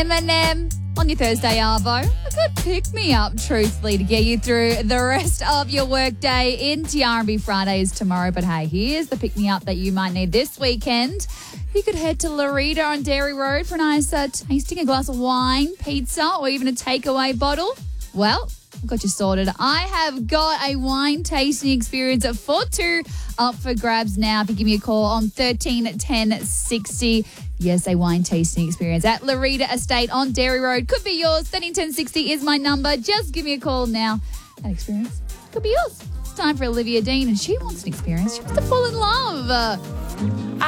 Eminem on your Thursday Arvo. A good pick-me-up, truthfully, to get you through the rest of your workday into your R&B Fridays tomorrow. But hey, here's the pick-me-up that you might need this weekend. You could head to Larita on Dairy Road for a nice tasting, a glass of wine, pizza, or even a takeaway bottle. Well, I've got you sorted. I have got a wine tasting experience at 4-2 up for grabs now. If you give me a call on 13 10 60. Yes, a wine tasting experience at Larita Estate on Dairy Road. Could be yours. 13 10 60 is my number. Just give me a call now. That experience could be yours. It's time for Olivia Dean, and she wants an experience. She wants to fall in love.